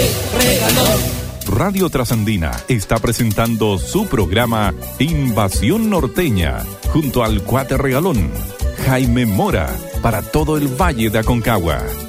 Radio Trasandina está presentando su programa Invasión Norteña junto al Cuate Regalón, Jaime Mora, para todo el Valle de Aconcagua.